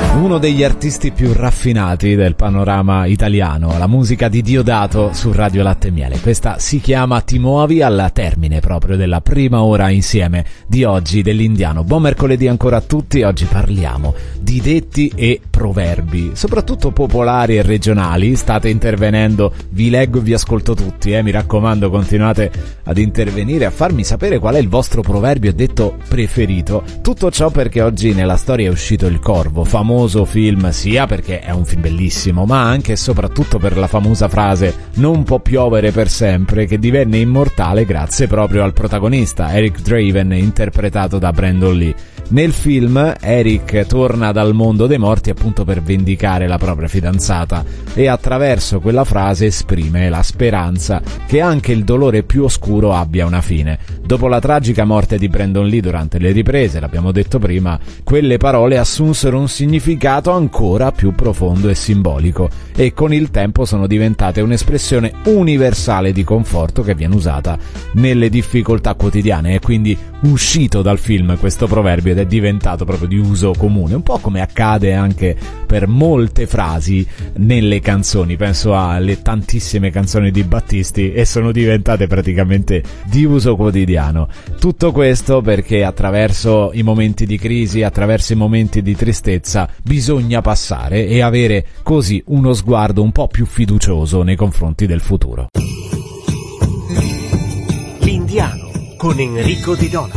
Uno degli artisti più raffinati del panorama italiano, la musica di Diodato su Radio Latte e Miele. Questa si chiama Ti muovi, al termine proprio della prima ora insieme di oggi dell'Indiano. Buon mercoledì ancora a tutti. Oggi parliamo di detti e proverbi, soprattutto popolari e regionali. State intervenendo, vi leggo e vi ascolto tutti, mi raccomando, continuate ad intervenire, a farmi sapere qual è il vostro proverbio e detto preferito. Tutto ciò perché oggi nella storia è uscito Il Corvo, famoso film sia perché è un film bellissimo, ma anche e soprattutto per la famosa frase "non può piovere per sempre", che divenne immortale grazie proprio al protagonista Eric Draven, interpretato da Brandon Lee. Nel film Eric torna dal mondo dei morti appunto per vendicare la propria fidanzata e attraverso quella frase esprime la speranza che anche il dolore più oscuro abbia una fine. Dopo la tragica morte di Brandon Lee durante le riprese, l'abbiamo detto prima, quelle parole assunsero un significato ancora più profondo e simbolico e con il tempo sono diventate un'espressione universale di conforto che viene usata nelle difficoltà quotidiane. E quindi uscito dal film questo proverbio ed è diventato proprio di uso comune, un po' come accade anche per molte frasi nelle canzoni. Penso alle tantissime canzoni di Battisti e sono diventate praticamente di uso quotidiano. Tutto questo perché attraverso i momenti di crisi, attraverso i momenti di tristezza bisogna passare e avere così uno sguardo un po' più fiducioso nei confronti del futuro. L'Indiano con Enrico Di Dona.